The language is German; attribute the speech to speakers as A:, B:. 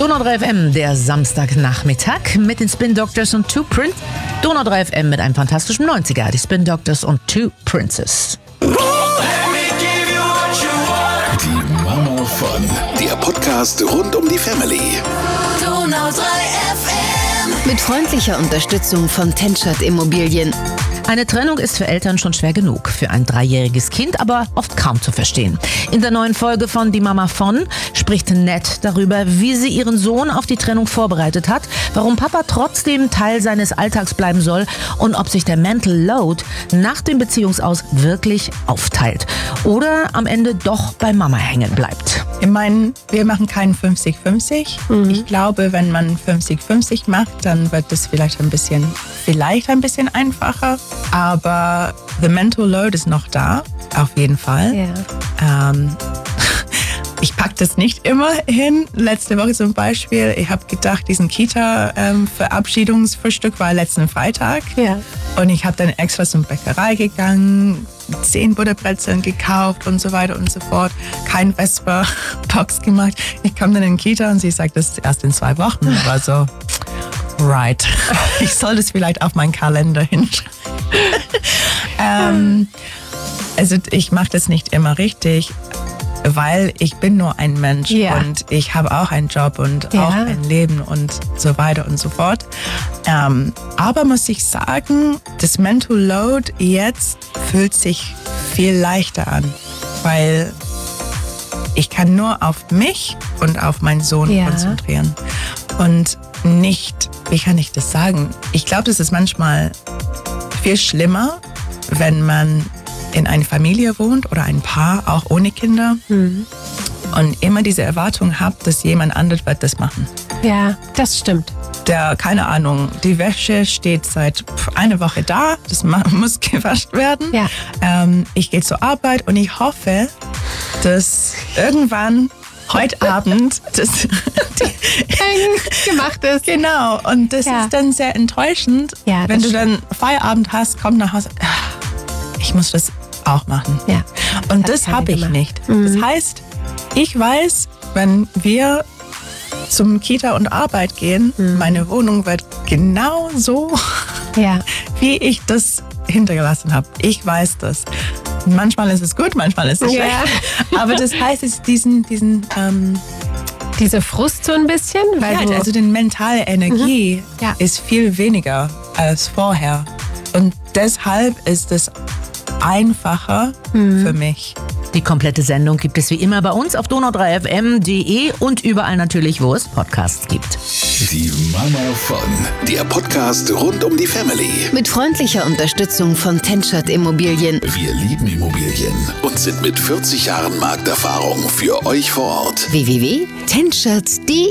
A: Donau 3 FM, der Samstagnachmittag mit den Spin Doctors und Two Prince. Donau 3 FM mit einem fantastischen 90er, die Spin Doctors und Two Princes.
B: Die Mama von, der Podcast rund um die Family.
C: Donau 3 FM.
D: Mit freundlicher Unterstützung von Tenschert Immobilien.
A: Eine Trennung ist für Eltern schon schwer genug, für ein 3-jähriges Kind aber oft kaum zu verstehen. In der neuen Folge von Die Mama von spricht Ned darüber, wie sie ihren Sohn auf die Trennung vorbereitet hat, warum Papa trotzdem Teil seines Alltags bleiben soll und ob sich der Mental Load nach dem Beziehungsaus wirklich aufteilt oder am Ende doch bei Mama hängen bleibt.
E: Ich meine, wir machen keinen 50-50. Ich glaube, wenn man 50-50 macht, dann wird das vielleicht ein bisschen einfacher. Aber the mental load ist noch da, auf jeden Fall.
D: Ja.
E: Ich packe das nicht immer hin. Letzte Woche zum Beispiel, ich habe gedacht, diesen Kita-Verabschiedungsfrühstück war letzten Freitag.
D: Ja.
E: Und ich habe dann extra zur Bäckerei gegangen, 10 Butterbrezeln gekauft und so weiter und so fort. Kein Vesper-Box gemacht. Ich komme dann in die Kita und sie sagt, das ist erst in 2 Wochen. Ich war so, right. Ich soll das vielleicht auf meinen Kalender hinschreiben. Also ich mache das nicht immer richtig, weil ich bin nur ein Mensch und ich habe auch einen Job und auch ein Leben und so weiter und so fort. Aber muss ich sagen, das Mental Load jetzt fühlt sich viel leichter an, weil ich kann nur auf mich und auf meinen Sohn konzentrieren und nicht, wie kann ich das sagen? Ich glaube, das ist manchmal viel schlimmer, wenn man in einer Familie wohnt oder ein Paar, auch ohne Kinder und immer diese Erwartung hat, dass jemand anderes wird das machen.
D: Ja, das stimmt.
E: Keine Ahnung, die Wäsche steht seit einer Woche da, das muss gewaschen werden.
D: Ja.
E: Ich gehe zur Arbeit und ich hoffe, dass irgendwann heute Abend das
D: gemacht ist.
E: Genau, und das ist dann sehr enttäuschend, wenn du dann Feierabend hast, komm nach Hause, ich muss das auch machen.
D: Ja.
E: Und das habe ich nicht. Das heißt, ich weiß, wenn wir zum Kita und Arbeit gehen, meine Wohnung wird genau so, wie ich das hintergelassen habe. Ich weiß das. Manchmal ist es gut, manchmal ist es schlecht. Aber das heißt, es
D: diese Frust so ein bisschen? Weil
E: also die mentale Energie ist viel weniger als vorher. Und deshalb ist es einfacher für mich.
A: Die komplette Sendung gibt es wie immer bei uns auf donau3fm.de und überall natürlich, wo es Podcasts gibt.
B: Die Mama von, der Podcast rund um die Family.
D: Mit freundlicher Unterstützung von Tenschert Immobilien.
B: Wir lieben Immobilien und sind mit 40 Jahren Markterfahrung für euch vor Ort.
D: www.tenschert.de